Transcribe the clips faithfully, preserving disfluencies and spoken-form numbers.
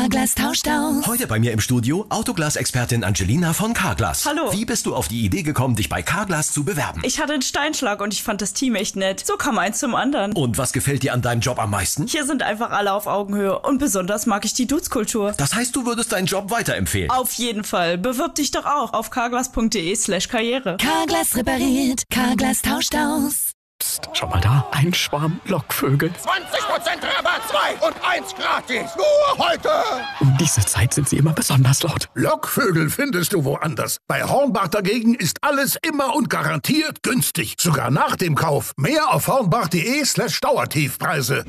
Carglass tauscht aus. Heute bei mir im Studio Autoglas-Expertin Angelina von Carglass. Hallo. Wie bist du auf die Idee gekommen, dich bei Carglass zu bewerben? Ich hatte einen Steinschlag und ich fand das Team echt nett. So kam eins zum anderen. Und was gefällt dir an deinem Job am meisten? Hier sind einfach alle auf Augenhöhe und besonders mag ich die Dudes-Kultur. Das heißt, du würdest deinen Job weiterempfehlen? Auf jeden Fall. Bewirb dich doch auch auf carglass.de slash karriere. Carglass repariert, Carglass tauscht aus. Psst, schau mal da, ein Schwarm Lockvögel. zwanzig Prozent Rabatt, zwei und eins gratis. Nur heute. Um diese Zeit sind sie immer besonders laut. Lockvögel findest du woanders. Bei Hornbach dagegen ist alles immer und garantiert günstig. Sogar nach dem Kauf. Mehr auf hornbach.de slash Dauertiefpreise.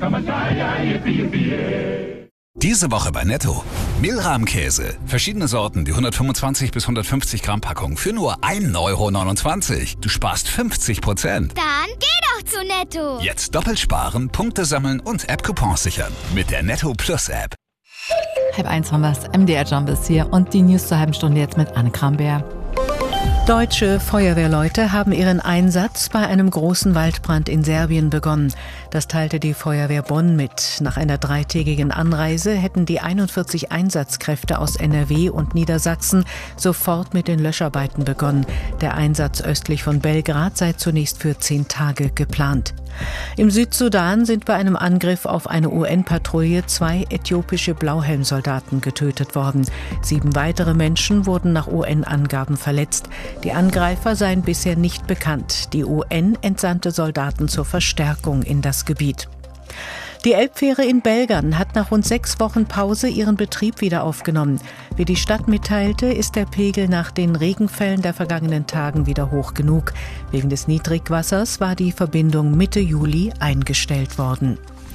Diese Woche bei Netto. Milrahmkäse. Verschiedene Sorten, die hundertfünfundzwanzig bis hundertfünfzig Gramm Packung für nur ein Euro neunundzwanzig. Du sparst fünfzig Prozent. Dann geh doch zu Netto. Jetzt doppelt sparen, Punkte sammeln und App-Coupons sichern. Mit der Netto Plus App. Halb eins haben wir's. M D R Jump ist hier und die News zur halben Stunde jetzt mit Anne Kramberg. Deutsche Feuerwehrleute haben ihren Einsatz bei einem großen Waldbrand in Serbien begonnen. Das teilte die Feuerwehr Bonn mit. Nach einer dreitägigen Anreise hätten die einundvierzig Einsatzkräfte aus N R W und Niedersachsen sofort mit den Löscharbeiten begonnen. Der Einsatz östlich von Belgrad sei zunächst für zehn Tage geplant. Im Südsudan sind bei einem Angriff auf eine U N-Patrouille zwei äthiopische Blauhelmsoldaten getötet worden. Sieben weitere Menschen wurden nach U N-Angaben verletzt. Die Angreifer seien bisher nicht bekannt. Die U N entsandte Soldaten zur Verstärkung in das Gebiet. Die Elbfähre in Belgern hat nach rund sechs Wochen Pause ihren Betrieb wieder aufgenommen. Wie die Stadt mitteilte, ist der Pegel nach den Regenfällen der vergangenen Tagen wieder hoch genug. Wegen des Niedrigwassers war die Verbindung Mitte Juli eingestellt worden.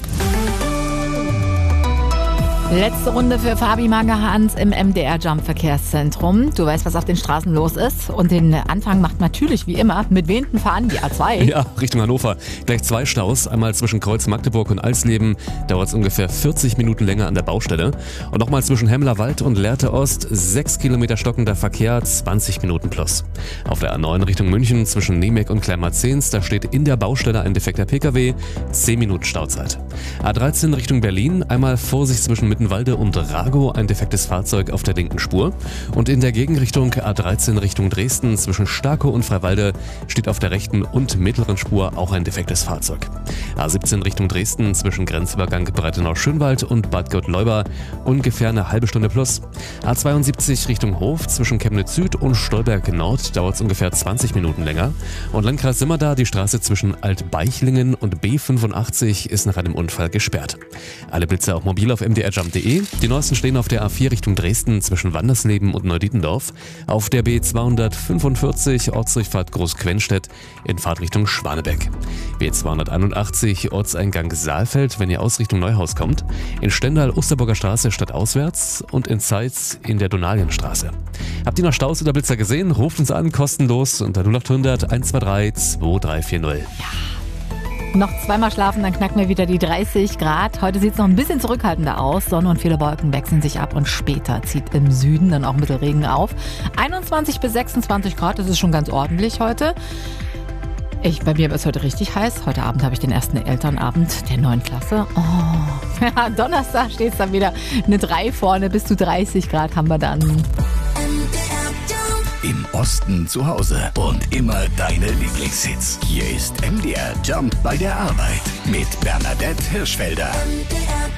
Letzte Runde für Fabi Mangerhans im M D R Jump Verkehrszentrum. Du weißt, was auf den Straßen los ist. Und den Anfang macht natürlich wie immer mit wehenden Fahnen die A zwei. Ja, Richtung Hannover. Gleich zwei Staus. Einmal zwischen Kreuz Magdeburg und Alsleben. Dauert es ungefähr vierzig Minuten länger an der Baustelle. Und nochmal zwischen Hemmlerwald und Lehrte Ost. sechs Kilometer stockender Verkehr, zwanzig Minuten plus. Auf der A neun Richtung München zwischen Niemek und Kleinmarzens. Da steht in der Baustelle ein defekter Pkw. zehn Minuten Stauzeit. A dreizehn Richtung Berlin. Einmal Vorsicht zwischen Mittenwalde und Rago, ein defektes Fahrzeug auf der linken Spur. Und in der Gegenrichtung A dreizehn Richtung Dresden zwischen Starkow und Freiwalde steht auf der rechten und mittleren Spur auch ein defektes Fahrzeug. A siebzehn Richtung Dresden zwischen Grenzübergang Breitenau-Schönwald und Bad Gott-Leuba ungefähr eine halbe Stunde plus. A zweiundsiebzig Richtung Hof zwischen Chemnitz Süd und Stolberg Nord dauert es ungefähr zwanzig Minuten länger. Und Landkreis Simmerda, die Straße zwischen Altbeichlingen und B fünfundachtzig ist nach einem Unfall gesperrt. Alle Blitze auch mobil auf m d r jump punkt d e. Die neuesten stehen auf der A vier Richtung Dresden zwischen Wandersleben und Neudietendorf, auf der B zweihundertfünfundvierzig Ortsdurchfahrt Großquenstedt in Fahrtrichtung Schwanebeck, B zweihunderteinundachtzig Ortseingang Saalfeld, wenn ihr aus Richtung Neuhaus kommt, in Stendal Osterburger Straße stadtauswärts und in Zeitz in der Donalienstraße. Habt ihr noch Staus oder Blitzer gesehen? Ruft uns an, kostenlos unter null acht hundert einhundertzweiunddreißig zweitausenddreihundertvierzig. Ja. Noch zweimal schlafen, dann knacken wir wieder die dreißig Grad. Heute sieht es noch ein bisschen zurückhaltender aus. Sonne und viele Wolken wechseln sich ab und später zieht im Süden dann auch Mittelregen auf. einundzwanzig bis sechsundzwanzig Grad, das ist schon ganz ordentlich heute. Ich, bei mir wird es heute richtig heiß. Heute Abend habe ich den ersten Elternabend der neuen Klasse. Oh. Ja, Donnerstag steht es dann wieder eine drei vorne. Bis zu dreißig Grad haben wir dann. Im Osten zu Hause und immer deine Lieblingshits. Hier ist M D R Jump bei der Arbeit mit Bernadette Hirschfelder.